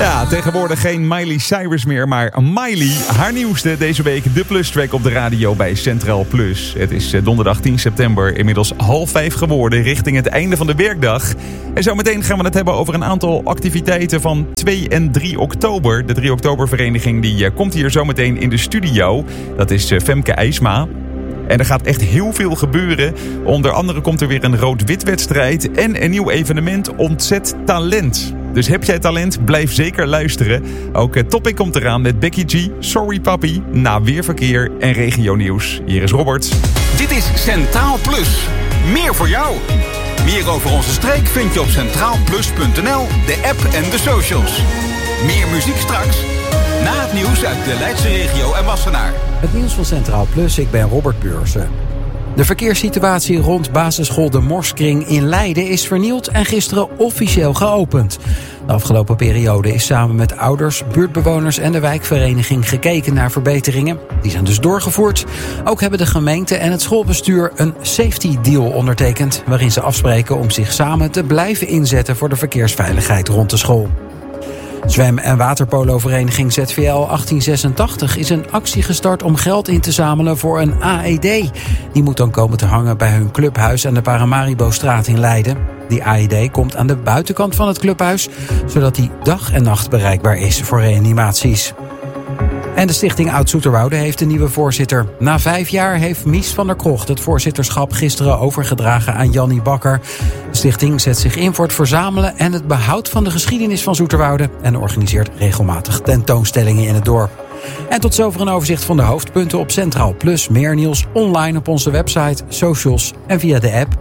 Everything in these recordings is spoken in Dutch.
Ja, tegenwoordig geen Miley Cyrus meer, maar Miley. Haar nieuwste deze week, de Plus-track op de radio bij Centraal Plus. Het is donderdag 10 september, inmiddels 4:30 geworden, richting het einde van de werkdag. En zometeen gaan we het hebben over een aantal activiteiten van 2 en 3 oktober. De 3 oktobervereniging die komt hier zometeen in de studio. Dat is Femke IJsma. En er gaat echt heel veel gebeuren. Onder andere komt er weer een rood-wit wedstrijd en een nieuw evenement, Ontzet Talent. Dus heb jij talent, blijf zeker luisteren. Ook Topic komt eraan met Becky G, Sorry Papi, na Weerverkeer en regionieuws. Hier is Robert. Dit is Centraal Plus. Meer voor jou. Meer over onze streek vind je op centraalplus.nl, de app en de socials. Meer muziek straks. Na het nieuws uit de Leidse regio en Wassenaar. Het nieuws van Centraal Plus, ik ben Robert Beursen. De verkeerssituatie rond basisschool De Morskring in Leiden is vernieuwd en gisteren officieel geopend. De afgelopen periode is samen met ouders, buurtbewoners en de wijkvereniging gekeken naar verbeteringen. Die zijn dus doorgevoerd. Ook hebben de gemeente en het schoolbestuur een safety deal ondertekend, waarin ze afspreken om zich samen te blijven inzetten voor de verkeersveiligheid rond de school. Zwem- en waterpolovereniging ZVL 1886 is een actie gestart om geld in te zamelen voor een AED. Die moet dan komen te hangen bij hun clubhuis aan de Paramaribo-straat in Leiden. Die AED komt aan de buitenkant van het clubhuis, zodat die dag en nacht bereikbaar is voor reanimaties. En de stichting Oud-Zoeterwoude heeft een nieuwe voorzitter. Na 5 jaar heeft Mies van der Krocht het voorzitterschap gisteren overgedragen aan Jannie Bakker. De stichting zet zich in voor het verzamelen en het behoud van de geschiedenis van Zoeterwoude en organiseert regelmatig tentoonstellingen in het dorp. En tot zover een overzicht van de hoofdpunten op Centraal Plus. Meer nieuws online op onze website, socials en via de app.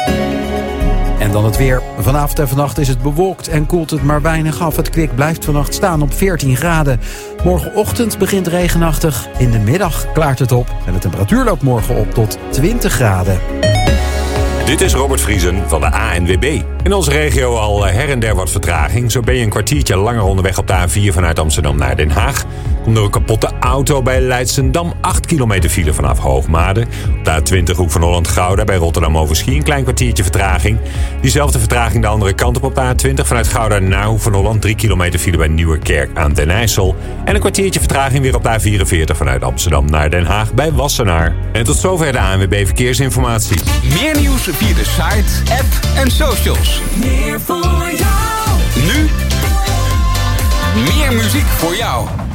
En dan het weer. Vanavond en vannacht is het bewolkt en koelt het maar weinig af. Het kwik blijft vannacht staan op 14 graden. Morgenochtend begint regenachtig. In de middag klaart het op. En de temperatuur loopt morgen op tot 20 graden. Dit is Robert Vriesen van de ANWB. In onze regio al her en der wat vertraging. Zo ben je een kwartiertje langer onderweg op de A4 vanuit Amsterdam naar Den Haag. Komt door een kapotte auto bij Leidschendam. 8 kilometer file vanaf Hoogmade. Op de A20 Hoek van Holland-Gouda bij Rotterdam-Overschie een klein kwartiertje vertraging. Diezelfde vertraging de andere kant op de A20 vanuit Gouda naar Hoek van Holland. 3 kilometer file bij Nieuwerkerk aan Den IJssel. En een kwartiertje vertraging weer op de A44 vanuit Amsterdam naar Den Haag bij Wassenaar. En tot zover de ANWB Verkeersinformatie. Meer nieuws via de site, app en socials. Meer voor jou. Nu meer muziek voor jou.